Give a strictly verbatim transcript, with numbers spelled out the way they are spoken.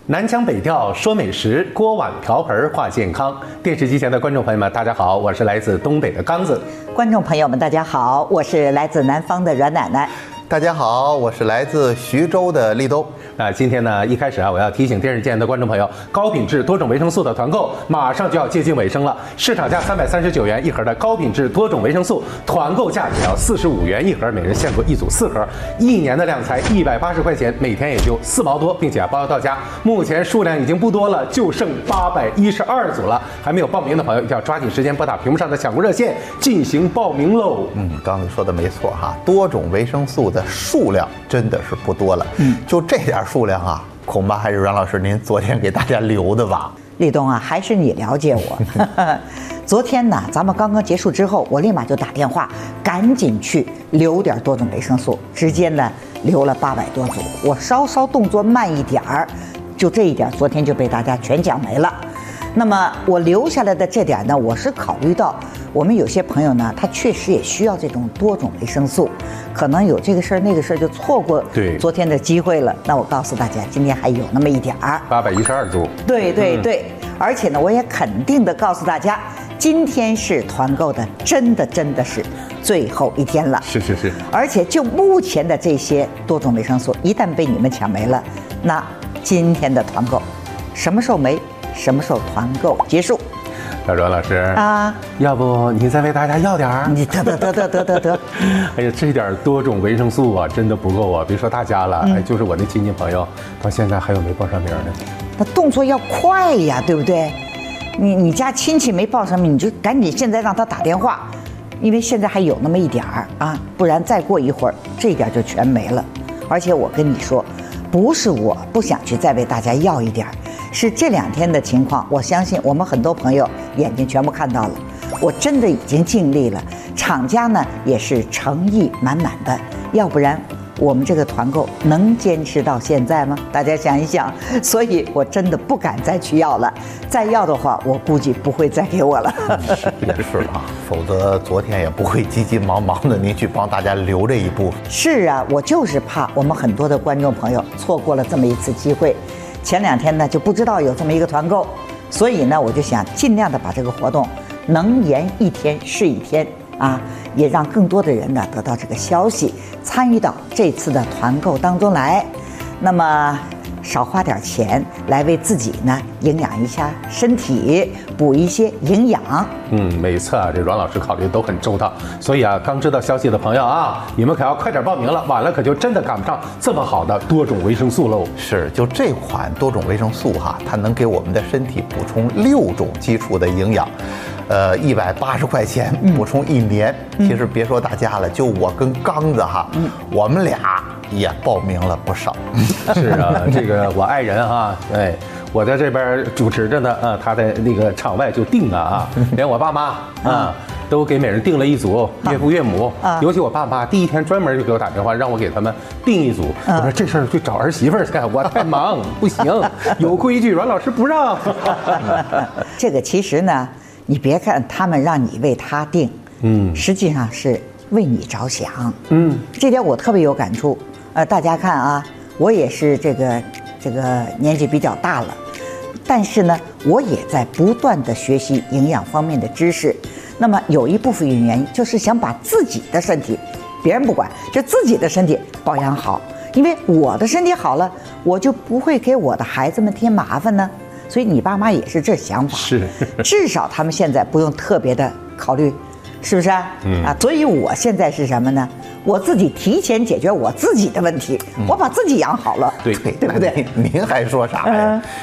南腔北调说美食，锅碗瓢盆话健康。电视机前的观众朋友们，大家好，我是来自东北的刚子。 观众朋友们，大家好，我是来自南方的阮奶奶。 大家好，我是来自徐州的立冬。 那今天呢，一开始啊，我要提醒电视机前的观众朋友，高品质多种维生素的团购马上就要接近尾声了。市场价三百三十九元一盒的高品质多种维生素，团购价只要四十五元一盒，每人限购一组四盒，一年的量才一百八十块钱，每天也就四毛多，并且啊包邮到家。目前数量已经不多了，就剩八百一十二组了。还没有报名的朋友，一定要抓紧时间拨打屏幕上的抢购热线进行报名喽。 嗯，刚才说的没错哈，多种维生素的数量真的是不多了。嗯，就这点数量啊，恐怕还是阮老师您昨天给大家留的吧？ 立冬啊，还是你了解我。昨天呢，咱们刚刚结束之后，我立马就打电话，赶紧去留点多种维生素，直接呢留了八百多组。我稍稍动作慢一点儿，就这一点，昨天就被大家全讲没了。那么我留下来的这点呢，我是考虑到我们有些朋友呢，他确实也需要这种多种维生素，可能有这个事儿那个事儿就错过对昨天的机会了。那我告诉大家，今天还有那么一点儿， 八百一十二组。 对对对，嗯、而且呢，我也肯定的告诉大家，今天是团购的，真的真的是最后一天了。 是是是。而且就目前的这些多种维生素，一旦被你们抢没了，那今天的团购什么时候没？什么时候团购结束？ 小阮老师啊， 要不你再为大家要点儿？ 你得得得得得得得！ 哎呀，这点多种维生素啊，真的不够啊！别说大家了，嗯、哎，就是我的亲戚朋友，到现在还有没报上名的。 那动作要快呀，对不对？你你家亲戚没报上名，你就赶紧现在让他打电话，因为现在还有那么一点儿啊，不然再过一会儿这一点就全没了。而且我跟你说，不是我不想去再为大家要一点儿。是这两天的情况，我相信我们很多朋友眼睛全部看到了。我真的已经尽力了，厂家呢也是诚意满满的，要不然我们这个团购能坚持到现在吗？大家想一想，所以我真的不敢再去要了。再要的话，我估计不会再给我了。 也是啊，否则昨天也不会急急忙忙的您去帮大家留这一部分。 是啊，我就是怕我们很多的观众朋友错过了这么一次机会。前两天呢就不知道有这么一个团购，所以呢我就想尽量的把这个活动能延一天是一天啊，也让更多的人呢得到这个消息，参与到这次的团购当中来。那么少花点钱来为自己呢营养一下身体，补一些营养。 嗯，没错啊，这阮老师考虑都很周到。所以啊，刚知道消息的朋友啊，你们可要快点报名了，晚了可就真的赶不上这么好的多种维生素喽。 是，就这款多种维生素哈，它能给我们的身体补充六种基础的营养。呃，一百八十块钱补充一年，嗯、其实别说大家了，就我跟刚子哈，嗯、我们俩也报名了不少。 是啊，这个我爱人哈，哎，我在这边主持着呢，啊，他在那个场外就订了啊，连我爸妈啊都给每人订了一组，岳父岳母，啊、尤其我爸妈第一天专门就给我打电话，让我给他们订一组。啊、我说这事儿去找儿媳妇儿去，我太忙，不行，有规矩，阮老师不让。 这个其实呢。你别看他们让你为他定，嗯，实际上是为你着想，嗯，这点我特别有感触。呃，大家看啊，我也是这个这个年纪比较大了，但是呢，我也在不断的学习营养方面的知识。那么有一部分原因就是想把自己的身体，别人不管，就自己的身体保养好，因为我的身体好了，我就不会给我的孩子们添麻烦呢。所以你爸妈也是这想法， 是， 至少他们现在不用特别的考虑，是不是啊？嗯啊，所以我现在是什么呢？我自己提前解决我自己的问题，嗯、我把自己养好了， 对对不对？ 您还说啥呀？嗯